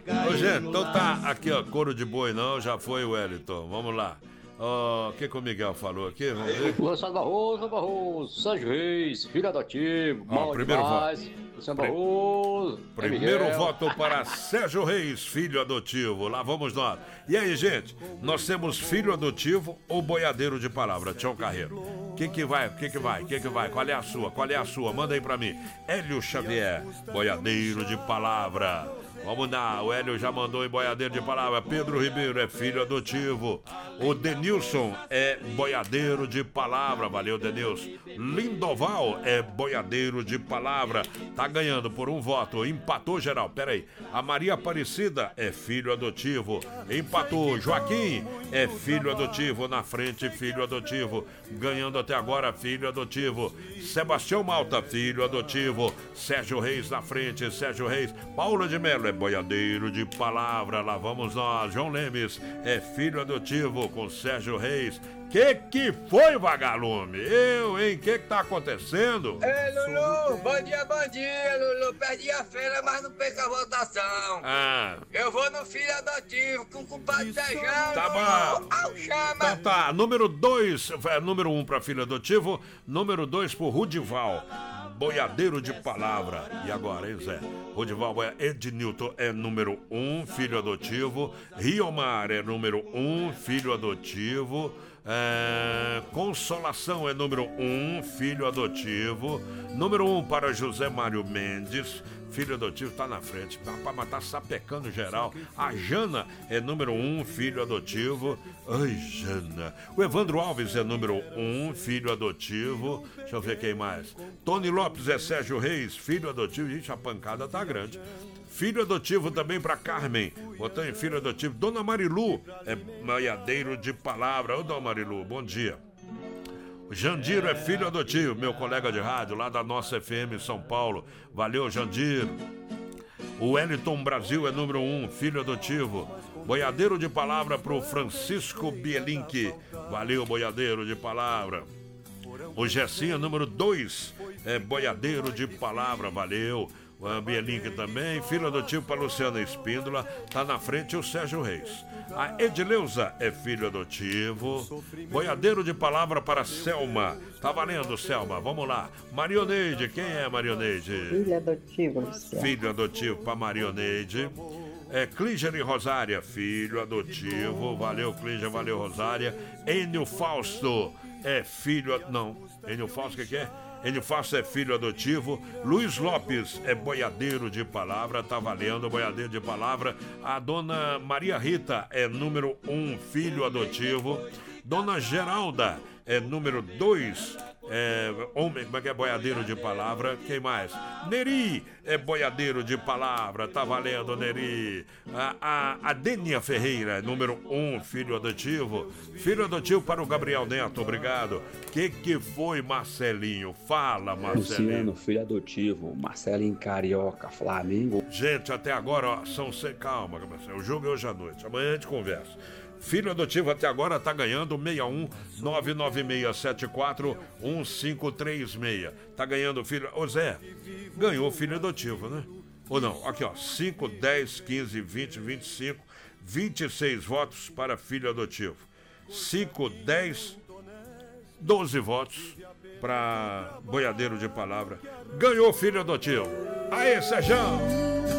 Ô, gente, então tá aqui, ó, couro de boi não, já foi o Wellington. Vamos lá. O que o Miguel falou aqui? Vamos ver. Lançado Barroso, Sérgio Reis, filho adotivo, bom Primeiro voto. demais. Luciano Barroso, Primeiro voto para Sérgio Reis, filho adotivo. Lá vamos nós. E aí, gente, nós temos filho adotivo ou boiadeiro de palavra? Tião Carreiro. Que vai? Qual é a sua? Manda aí pra mim. Hélio Xavier, boiadeiro de palavra. Vamos lá, o Hélio já mandou em boiadeiro de palavra. Pedro Ribeiro é filho adotivo. O Denilson é boiadeiro de palavra. Valeu, Denilson. Lindoval é boiadeiro de palavra. Tá ganhando por um voto. Empatou, geral. Pera aí. A Maria Aparecida é filho adotivo. Empatou. Joaquim é filho adotivo. Na frente, filho adotivo. Ganhando até agora, filho adotivo. Sebastião Malta, filho adotivo. Sérgio Reis na frente, Sérgio Reis. Paula de Mello é boiadeiro de palavra. Lá vamos nós. João Lemes é filho adotivo com Sérgio Reis. Que foi, vagalume? Hein? Que tá acontecendo? Ei, Lulu, bom dia, Lulu. Perdi a feira, mas não perca a votação. Eu vou no filho adotivo com o compadre Sejão. Tá bom. Chama. Tá. Número 2, número 1 pra filho adotivo. Número 2 pro Rudival, boiadeiro de palavra. E agora, hein, Zé? Rudival Ednilton é número 1, filho adotivo. Riomar é número 1, filho adotivo. Consolação é número 1, filho adotivo. Número 1 para José Mário Mendes, filho adotivo, tá na frente. Mas tá sapecando geral. A Jana é número 1, filho adotivo. Ai, Jana. O Evandro Alves é número 1, filho adotivo. Deixa eu ver quem mais. Tony Lopes é Sérgio Reis, filho adotivo. Gente, a pancada tá grande. Filho adotivo também para Carmen. Botando em filho adotivo. Dona Marilu é boiadeiro de palavra. Ô, Dona Marilu, bom dia. O Jandiro é filho adotivo, meu colega de rádio, lá da nossa FM São Paulo. Valeu, Jandiro. O Wellington Brasil é número 1, filho adotivo. Boiadeiro de palavra pro Francisco Bielinque. Valeu, boiadeiro de palavra. O Gessinha, número 2, é boiadeiro de palavra. Valeu. O Bielinque também, filho adotivo para Luciana Espíndola, tá na frente o Sérgio Reis. A Edileuza é filho adotivo. Boiadeiro de palavra para Selma. Tá valendo, Selma, vamos lá. Marioneide, quem é Marioneide? Filho adotivo, Luciano. Filho adotivo para Marioneide. Clíger e Rosária, filho adotivo. Valeu, Clíger, valeu, Rosária. Enio Fausto é filho... Não, Enio Fausto, o que é? Enio Fausto é filho adotivo. Luiz Lopes é boiadeiro de palavra. Tá valendo, boiadeiro de palavra. A dona Maria Rita é número 1, filho adotivo. Dona Geralda é número 2, homem, como é que é? Boiadeiro de palavra. Quem mais? Neri é boiadeiro de palavra. Tá valendo, Neri. A Dênia Ferreira é número 1, filho adotivo. Filho adotivo para o Gabriel Neto, obrigado. Que foi, Marcelinho? Fala, Marcelinho. Luciano, filho adotivo, Marcelinho Carioca, Flamengo. Gente, até agora, ó, calma, o jogo é hoje à noite. Amanhã a gente conversa. Filho adotivo até agora tá ganhando 61 99674 1536. Tá ganhando filho. Ô Zé, ganhou filho adotivo, né? Ou não? Aqui, ó. 5, 10, 15, 20, 25, 26 votos para filho adotivo. 5, 10, 12 votos para boiadeiro de palavra. Ganhou filho adotivo. Aê, Sérgio!